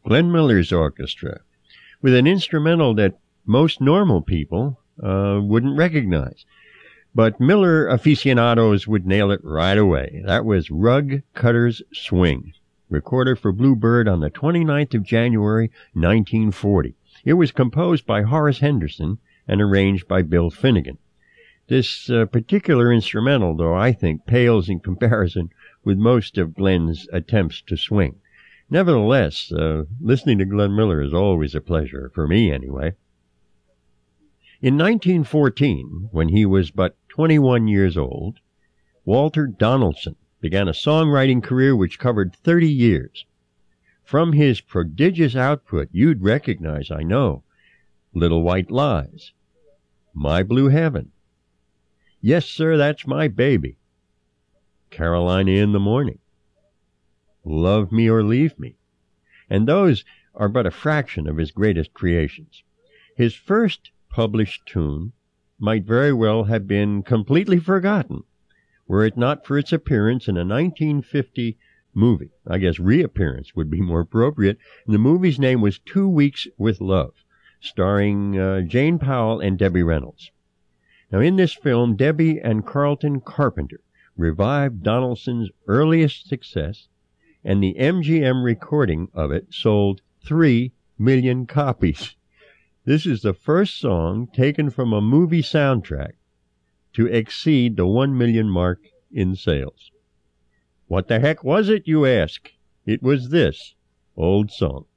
Glenn Miller's orchestra, with an instrumental that most normal people wouldn't recognize. But Miller aficionados would nail it right away. That was Rug Cutter's Swing, recorded for Bluebird on the 29th of January, 1940. It was composed by Horace Henderson and arranged by Bill Finnegan. This particular instrumental, though, I think, pales in comparison with most of Glenn's attempts to swing. Nevertheless, listening to Glenn Miller is always a pleasure, for me anyway. In 1914, when he was but 21 years old, Walter Donaldson began a songwriting career which covered 30 years. From his prodigious output, you'd recognize, I know, Little White Lies, My Blue Heaven, Yes, Sir, That's My Baby, Carolina in the Morning, Love Me or Leave Me, and those are but a fraction of his greatest creations. His first published tune might very well have been completely forgotten were it not for its appearance in a 1950 movie. I guess reappearance would be more appropriate. And the movie's name was 2 Weeks with Love, starring Jane Powell and Debbie Reynolds. Now, in this film, Debbie and Carlton Carpenter revived Donaldson's earliest success, and the MGM recording of it sold 3 million copies. This is the first song taken from a movie soundtrack to exceed the 1 million mark in sales. What the heck was it, you ask? It was this old song.